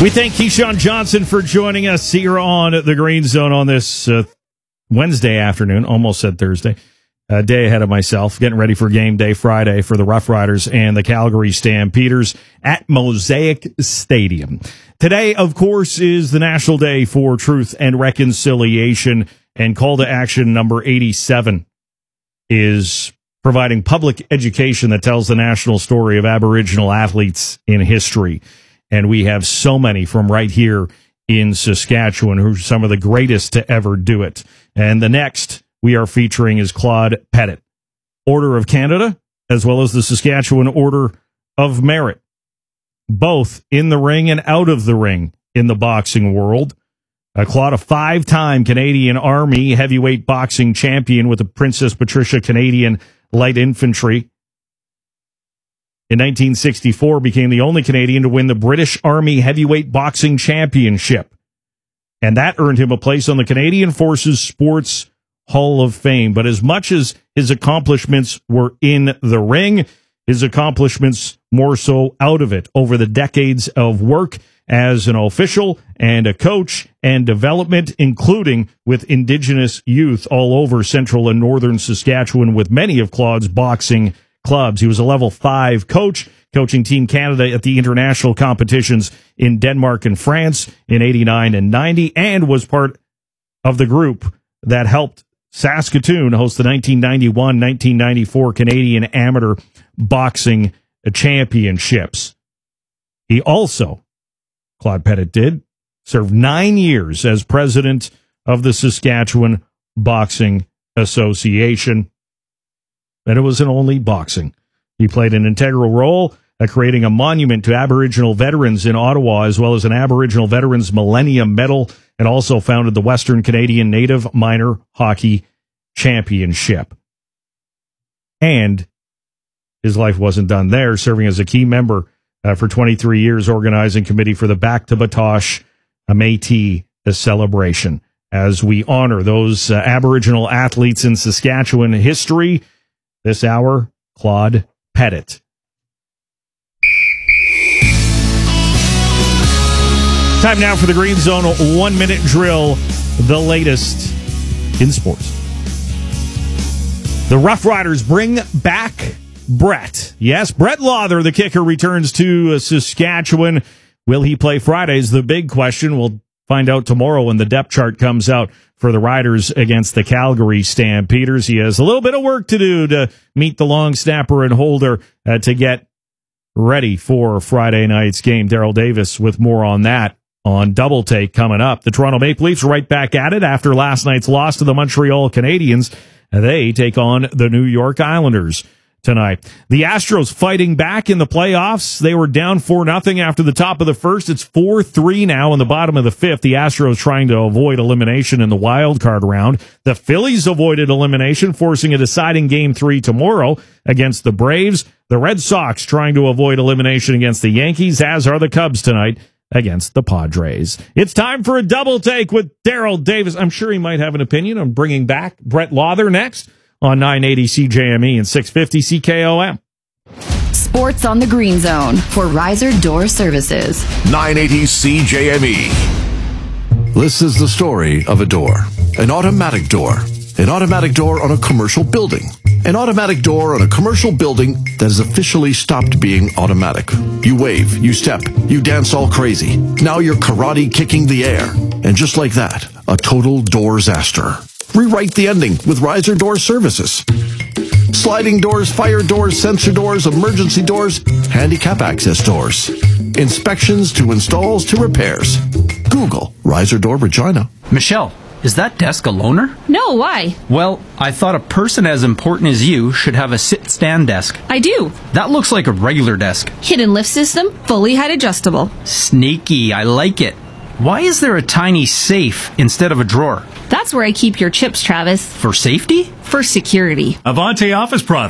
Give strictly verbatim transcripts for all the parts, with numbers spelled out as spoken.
We thank Keyshawn Johnson for joining us here on the Green Zone on this uh, Wednesday afternoon, almost said Thursday, a day ahead of myself, getting ready for game day Friday for the Rough Riders and the Calgary Stampeders at Mosaic Stadium. Today, of course, is the National Day for Truth and Reconciliation, and call to action number eighty-seven is providing public education that tells the national story of Aboriginal athletes in history. And we have so many from right here in Saskatchewan who are some of the greatest to ever do it. And the next we are featuring is Claude Pettit, Order of Canada, as well as the Saskatchewan Order of Merit, both in the ring and out of the ring in the boxing world. Uh, Claude, a five-time Canadian Army heavyweight boxing champion with the Princess Patricia Canadian Light Infantry. In nineteen sixty-four, became the only Canadian to win the British Army Heavyweight Boxing Championship. And that earned him a place on the Canadian Forces Sports Hall of Fame. But as much as his accomplishments were in the ring, his accomplishments more so out of it over the decades of work as an official and a coach and development, including with Indigenous youth all over central and northern Saskatchewan with many of Claude's boxing clubs. He was a level five coach, coaching Team Canada at the international competitions in Denmark and France in eighty-nine and ninety, and was part of the group that helped Saskatoon host the nineteen ninety-one nineteen ninety-four Canadian Amateur Boxing Championships. He also, Claude Pettit did, served nine years as president of the Saskatchewan Boxing Association. And it wasn't only boxing. He played an integral role at creating a monument to Aboriginal veterans in Ottawa, as well as an Aboriginal Veterans Millennium Medal, and also founded the Western Canadian Native Minor Hockey Championship. And his life wasn't done there, serving as a key member uh, for twenty-three years, organizing committee for the Back to Batoche a Métis celebration, as we honor those uh, Aboriginal athletes in Saskatchewan history. This hour, Claude Pettit. Time now for the Green Zone one-minute drill, the latest in sports. The Rough Riders bring back Brett. Yes, Brett Lauther, the kicker, returns to Saskatchewan. Will he play Friday is the big question. We'll find out tomorrow when the depth chart comes out for the Riders against the Calgary Stampeders. He has a little bit of work to do to meet the long snapper and holder uh, to get ready for Friday night's game. Daryl Davis with more on that on Double Take coming up. The Toronto Maple Leafs are right back at it after last night's loss to the Montreal Canadiens. They take on the New York Islanders tonight. The Astros fighting back in the playoffs. They were down four nothing after the top of the first. It's four three now in the bottom of the fifth. The Astros trying to avoid elimination in the wild card round. The Phillies avoided elimination, forcing a deciding game three tomorrow against the Braves. The Red Sox trying to avoid elimination against the Yankees, as are the Cubs tonight against the Padres. It's time for a double take with Daryl Davis. I'm sure he might have an opinion on bringing back Brett Lauther next on nine eighty C J M E and six fifty C K O M. Sports on the Green Zone for Riser Door Services. nine eighty C J M E. This is the story of a door. An automatic door. An automatic door on a commercial building. An automatic door on a commercial building that has officially stopped being automatic. You wave, you step, you dance all crazy. Now you're karate kicking the air. And just like that, a total door-zaster. Rewrite the ending with Riser Door Services. Sliding doors, fire doors, sensor doors, emergency doors, handicap access doors. Inspections to installs to repairs. Google Riser Door Regina. Michelle, is that desk a loaner? No, why? Well, I thought a person as important as you should have a sit-stand desk. I do. That looks like a regular desk. Hidden lift system, fully height adjustable. Sneaky, I like it. Why is there a tiny safe instead of a drawer? That's where I keep your chips, Travis. For safety? For security. Avante Office Products.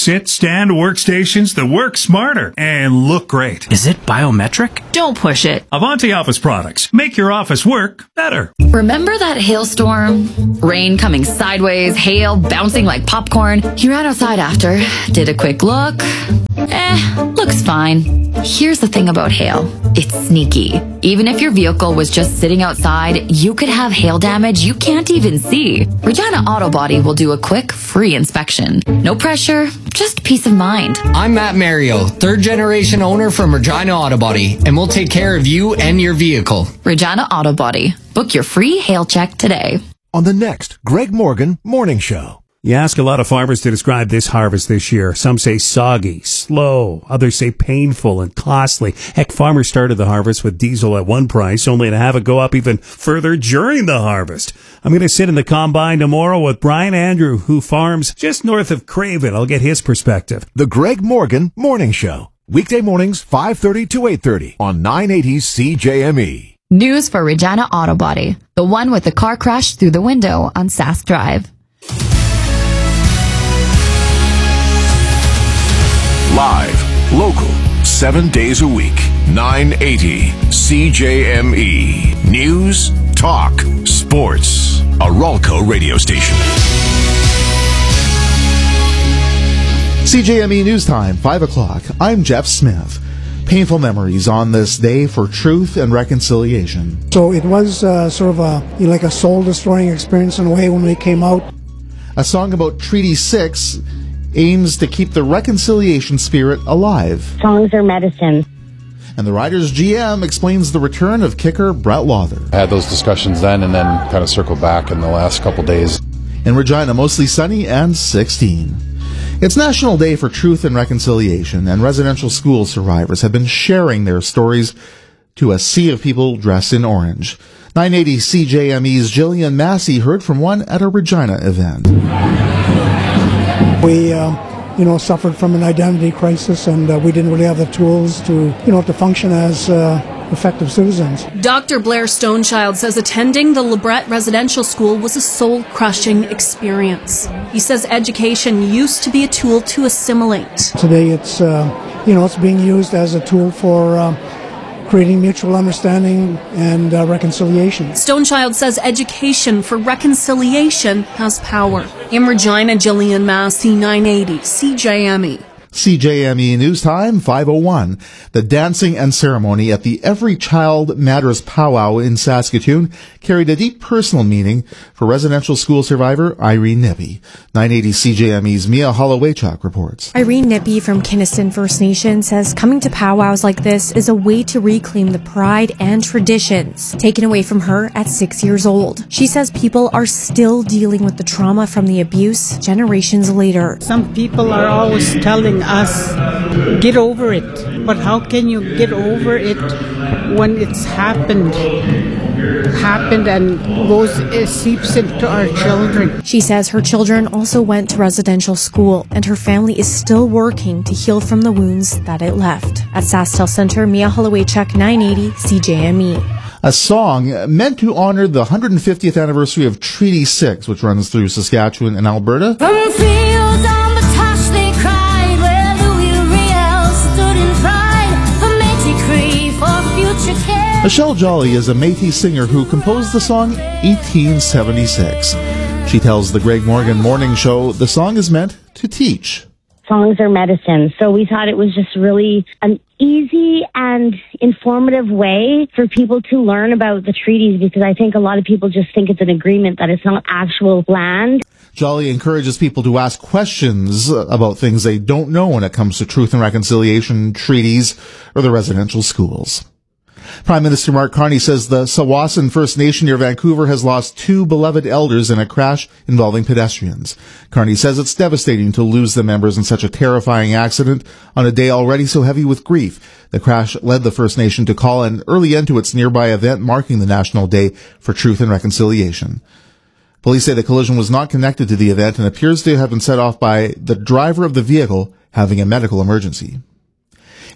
sit, stand workstations that work smarter and look great. Is it biometric? Don't push it. Avanti Office products make your office work better. Remember that hailstorm? Rain coming sideways, hail bouncing like popcorn. You ran outside after, did a quick look. Eh, looks fine. Here's the thing about hail. It's sneaky. Even if your vehicle was just sitting outside, you could have hail damage you can't even see. Regina Auto Body will do a quick, free inspection. No pressure, just peace of mind. I'm Matt Mario, third generation owner from Regina Auto Body, and we'll take care of you and your vehicle. Regina Auto Body. Book your free hail check today. On the next Greg Morgan Morning Show. You ask a lot of farmers to describe this harvest this year. Some say soggy, slow. Others say painful and costly. Heck, farmers started the harvest with diesel at one price, only to have it go up even further during the harvest. I'm going to sit in the combine tomorrow with Brian Andrew, who farms just north of Craven. I'll get his perspective. The Greg Morgan Morning Show. Weekday mornings, five thirty to eight thirty on nine eighty C J M E. News for Regina Auto Body. The one with the car crash through the window on Sask Drive. Live, local, seven days a week, nine eighty C J M E. News, talk, sports. A Ralco radio station. C J M E News Time, five o'clock. I'm Jeff Smith. Painful memories on this day for truth and reconciliation. So it was uh, sort of a you know, like a soul-destroying experience in a way when we came out. A song about Treaty six aims to keep the reconciliation spirit alive. Songs are medicine. And the Riders G M explains the return of kicker Brett Lawther. I had those discussions then and then kind of circled back in the last couple days. In Regina, mostly sunny and sixteen. It's National Day for Truth and Reconciliation, and residential school survivors have been sharing their stories to a sea of people dressed in orange. nine eighty C J M E's Jillian Massey heard from one at a Regina event. We, uh, you know, suffered from an identity crisis, and uh, we didn't really have the tools to, you know, to function as uh, effective citizens. Doctor Blair Stonechild says attending the LeBret Residential School was a soul-crushing experience. He says education used to be a tool to assimilate. Today, it's, uh, you know, it's being used as a tool for Uh, creating mutual understanding and uh, reconciliation. Stonechild says education for reconciliation has power. In Regina, Jillian Massey, nine eighty C J M E. C J M E News Time, five oh one. The dancing and ceremony at the Every Child Matters powwow in Saskatoon carried a deep personal meaning for residential school survivor Irene Nippy. nine eighty C J M E's Mia Hollowaychuk reports. Irene Nippy from Kiniston First Nation says coming to powwows like this is a way to reclaim the pride and traditions taken away from her at six years old. She says people are still dealing with the trauma from the abuse generations later. Some people are always telling us, get over it. But how can you get over it when it's happened? happened and goes, it seeps into our children. She says her children also went to residential school and her family is still working to heal from the wounds that it left. At SaskTel Center, Mia Hollowaychuk, nine eighty C J M E. A song meant to honor the one hundred fiftieth anniversary of Treaty six, which runs through Saskatchewan and Alberta. From fields on the tosh they cried, where Louis Riel stood in pride, a Métis Cree for future care. Michelle Jolly is a Métis singer who composed the song eighteen seventy-six. She tells the Greg Morgan Morning Show the song is meant to teach. Songs are medicine, so we thought it was just really an easy and informative way for people to learn about the treaties, because I think a lot of people just think it's an agreement, that it's not actual land. Jolly encourages people to ask questions about things they don't know when it comes to truth and reconciliation, treaties, or the residential schools. Prime Minister Mark Carney says the Tsawwassen First Nation near Vancouver has lost two beloved elders in a crash involving pedestrians. Carney says it's devastating to lose the members in such a terrifying accident on a day already so heavy with grief. The crash led the First Nation to call an early end to its nearby event marking the National Day for Truth and Reconciliation. Police say the collision was not connected to the event and appears to have been set off by the driver of the vehicle having a medical emergency.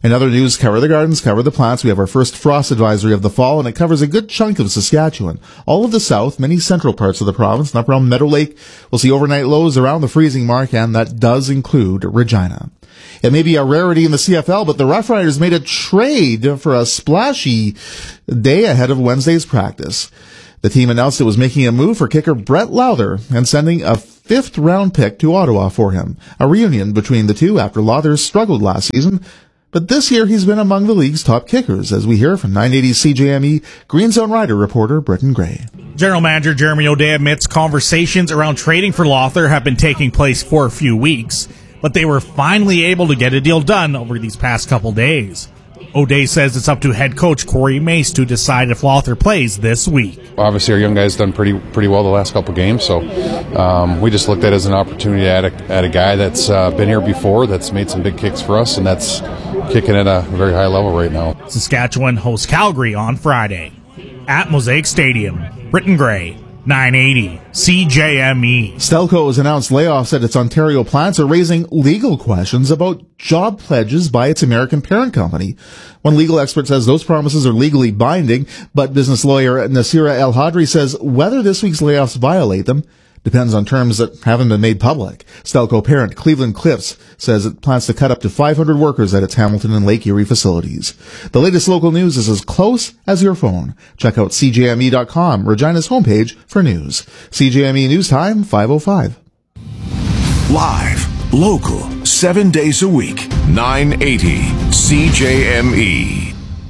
In other news, cover the gardens, cover the plants. We have our first frost advisory of the fall, and it covers a good chunk of Saskatchewan. All of the south, many central parts of the province, and up around Meadow Lake, we'll see overnight lows around the freezing mark, and that does include Regina. It may be a rarity in the C F L, but the Rough Riders made a trade for a splashy day ahead of Wednesday's practice. The team announced it was making a move for kicker Brett Lowther and sending a fifth-round pick to Ottawa for him. A reunion between the two after Lowther struggled last season, but this year he's been among the league's top kickers, as we hear from nine eighty C J M E Green Zone Rider reporter Britton Gray. General Manager Jeremy O'Day admits conversations around trading for Lowther have been taking place for a few weeks, but they were finally able to get a deal done over these past couple days. O'Day says it's up to head coach Corey Mace to decide if Lowther plays this week. Obviously, our young guy's done pretty pretty well the last couple of games, so um, we just looked at it as an opportunity to add a, add a guy that's uh, been here before, that's made some big kicks for us, and that's kicking at a very high level right now. Saskatchewan hosts Calgary on Friday at Mosaic Stadium. Britton Gray, nine eighty C J M E. Stelco has announced layoffs at its Ontario plants are raising legal questions about job pledges by its American parent company. One legal expert says those promises are legally binding, but business lawyer Nasira El Hadri says whether this week's layoffs violate them depends on terms that haven't been made public. Stelco parent Cleveland Cliffs says it plans to cut up to five hundred workers at its Hamilton and Lake Erie facilities. The latest local news is as close as your phone. Check out C J M E dot com, Regina's homepage for news. C J M E News Time, five oh five. Live, local, seven days a week, nine eighty C J M E.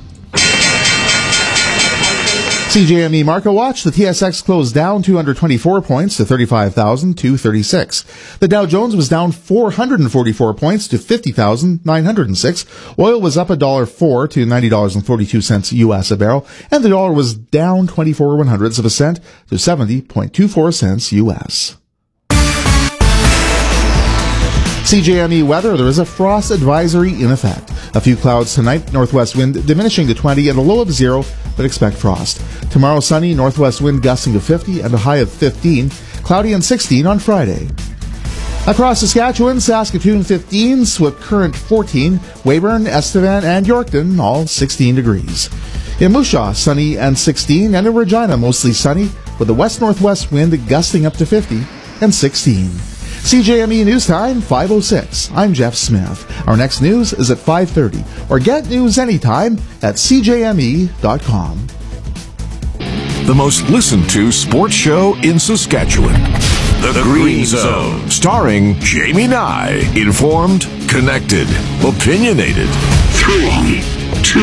C J M E Market Watch, the T S X closed down two hundred twenty-four points to thirty-five thousand two hundred thirty-six. The Dow Jones was down four hundred forty-four points to fifty thousand nine hundred six. Oil was up one dollar and four cents to ninety dollars and forty-two cents U S a barrel, and the dollar was down twenty-four one hundredths of a cent to seventy point two four cents U S. C J M E weather, there is a frost advisory in effect. A few clouds tonight, northwest wind diminishing to twenty and a low of zero, but expect frost. Tomorrow sunny, northwest wind gusting to fifty and a high of fifteen, cloudy and sixteen on Friday. Across Saskatchewan, Saskatoon fifteen, Swift Current fourteen, Weyburn, Estevan, and Yorkton all sixteen degrees. In Moose Jaw, sunny and sixteen, and in Regina, mostly sunny, with the west-northwest wind gusting up to fifty and sixteen. C J M E News Time, five oh six. I'm Jeff Smith. Our next news is at five thirty, or get news anytime at C J M E dot com. The most listened to sports show in Saskatchewan. The, the Green Zone, starring Jamie Nye. Informed, connected, opinionated. Three.